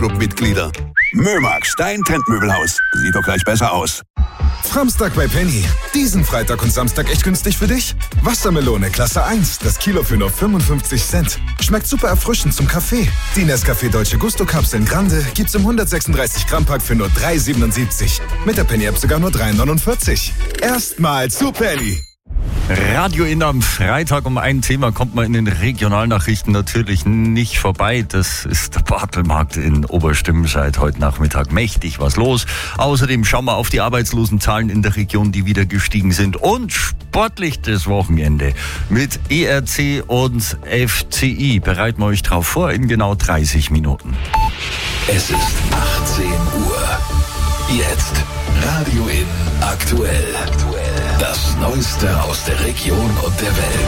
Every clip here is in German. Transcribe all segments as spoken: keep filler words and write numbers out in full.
Clubmitglieder. Mömax, dein Trendmöbelhaus. Sieht doch gleich besser aus. Framstag bei Penny. Diesen Freitag und Samstag echt günstig für dich? Wassermelone Klasse eins, das Kilo für nur fünfundfünfzig Cent. Schmeckt super erfrischend zum Kaffee. Die Nescafé Dolce Gusto Kapseln Grande gibt's im hundertsechsunddreißig Gramm Pack für nur drei siebenundsiebzig. Mit der Penny App sogar nur drei neunundvierzig. Erstmal zu Penny. Radio in am Freitag. Um ein Thema kommt man in den Regionalnachrichten natürlich nicht vorbei. Das ist der Bartelmarkt in Oberstimmenscheid. Heute Nachmittag mächtig was los. Außerdem schauen wir auf die Arbeitslosenzahlen in der Region, die wieder gestiegen sind. Und sportlich das Wochenende mit E R C und F C I. Bereiten wir euch drauf vor in genau dreißig Minuten. Es ist achtzehn Uhr. Jetzt Radio in aktuell. Das Neueste aus der Region und der Welt.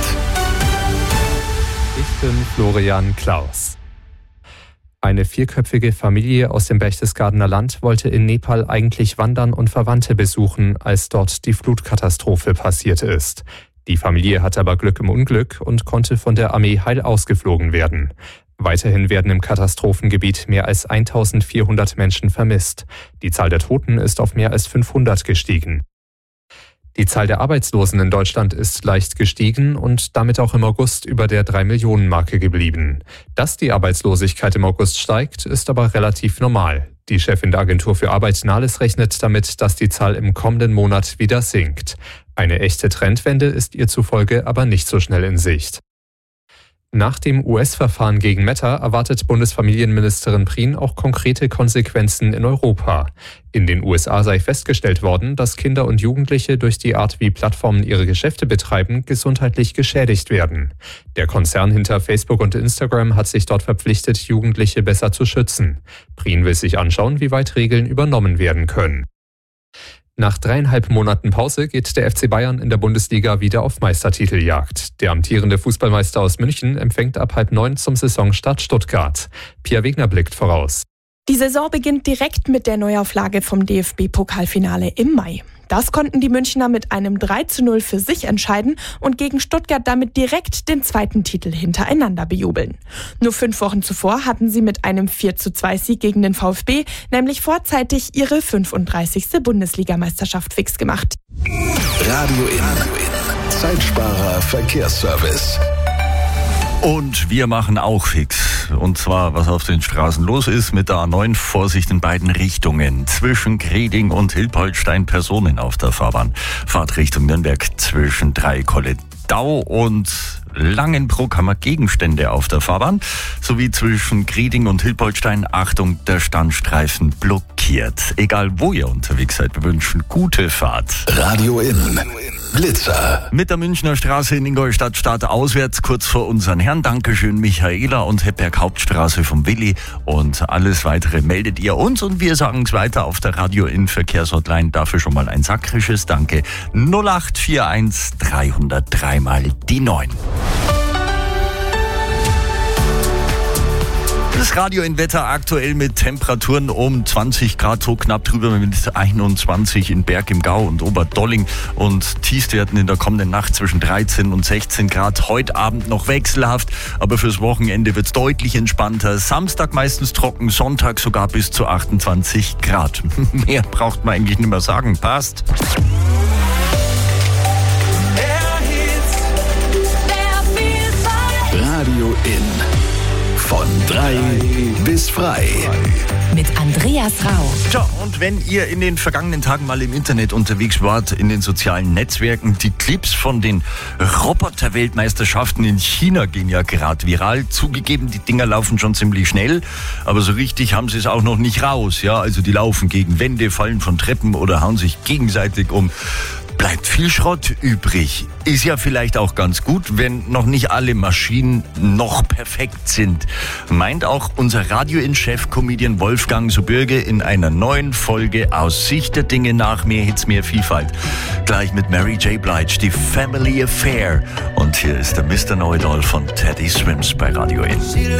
Ich bin Florian Klaus. Eine vierköpfige Familie aus dem Berchtesgadener Land wollte in Nepal eigentlich wandern und Verwandte besuchen, als dort die Flutkatastrophe passiert ist. Die Familie hatte aber Glück im Unglück und konnte von der Armee heil ausgeflogen werden. Weiterhin werden im Katastrophengebiet mehr als eintausendvierhundert Menschen vermisst. Die Zahl der Toten ist auf mehr als fünfhundert gestiegen. Die Zahl der Arbeitslosen in Deutschland ist leicht gestiegen und damit auch im August über der drei Millionen Marke geblieben. Dass die Arbeitslosigkeit im August steigt, ist aber relativ normal. Die Chefin der Agentur für Arbeit Nahles rechnet damit, dass die Zahl im kommenden Monat wieder sinkt. Eine echte Trendwende ist ihr zufolge aber nicht so schnell in Sicht. Nach dem U S-Verfahren gegen Meta erwartet Bundesfamilienministerin Prien auch konkrete Konsequenzen in Europa. In den U S A sei festgestellt worden, dass Kinder und Jugendliche durch die Art, wie Plattformen ihre Geschäfte betreiben, gesundheitlich geschädigt werden. Der Konzern hinter Facebook und Instagram hat sich dort verpflichtet, Jugendliche besser zu schützen. Prien will sich anschauen, wie weit Regeln übernommen werden können. Nach dreieinhalb Monaten Pause geht der F C Bayern in der Bundesliga wieder auf Meistertiteljagd. Der amtierende Fußballmeister aus München empfängt ab halb neun zum Saisonstart Stuttgart. Pia Wegner blickt voraus. Die Saison beginnt direkt mit der Neuauflage vom D F B-Pokalfinale im Mai. Das konnten die Münchner mit einem drei zu null für sich entscheiden und gegen Stuttgart damit direkt den zweiten Titel hintereinander bejubeln. Nur fünf Wochen zuvor hatten sie mit einem vier zu zwei Sieg gegen den VfB nämlich vorzeitig ihre fünfunddreißigste Bundesligameisterschaft fix gemacht. Radio in. Zeitsparer Verkehrsservice. Und wir machen auch fix. Und zwar, was auf den Straßen los ist mit der A neun. Vorsicht in beiden Richtungen. Zwischen Greding und Hilpoltstein Personen auf der Fahrbahn. Fahrt Richtung Nürnberg zwischen Dreikolledau und Langenbruck haben wir Gegenstände auf der Fahrbahn. Sowie zwischen Greding und Hilpoltstein, Achtung, der Standstreifen blockiert. Egal wo ihr unterwegs seid, wir wünschen gute Fahrt. Radio in. Blitzer. Mit der Münchner Straße in Ingolstadt Stadt auswärts, kurz vor unseren Herren. Dankeschön Michaela und Hebberg Hauptstraße vom Willi. Und alles weitere meldet ihr uns und wir sagen es weiter auf der Radio in Verkehrshotline. Dafür schon mal ein sakrisches Danke. null acht vier eins drei null drei mal die neun. Das Radio in Wetter aktuell mit Temperaturen um zwanzig Grad, so knapp drüber mit einundzwanzig in Berg im Gau und Oberdolling und Tiefstwerten in der kommenden Nacht zwischen dreizehn und sechzehn Grad. Heute Abend noch wechselhaft, aber fürs Wochenende wird es deutlich entspannter. Samstag meistens trocken, Sonntag sogar bis zu achtundzwanzig Grad. Mehr braucht man eigentlich nicht mehr sagen. Passt. Radio in. Von drei bis frei. Mit Andreas Rau. Tja, und wenn ihr in den vergangenen Tagen mal im Internet unterwegs wart, in den sozialen Netzwerken, die Clips von den Roboter-Weltmeisterschaften in China gehen ja gerade viral. Zugegeben, die Dinger laufen schon ziemlich schnell, aber so richtig haben sie es auch noch nicht raus. Ja, also die laufen gegen Wände, fallen von Treppen oder hauen sich gegenseitig um. Bleibt viel Schrott übrig. Ist ja vielleicht auch ganz gut, wenn noch nicht alle Maschinen noch perfekt sind. Meint auch unser Radio-In-Chef-Comedian Wolfgang Subürge in einer neuen Folge aus Sicht der Dinge nach mehr Hits, mehr Vielfalt. Gleich mit Mary J. Blige, die Family Affair. Und hier ist der Mister Know-It-All von Teddy Swims bei Radio In.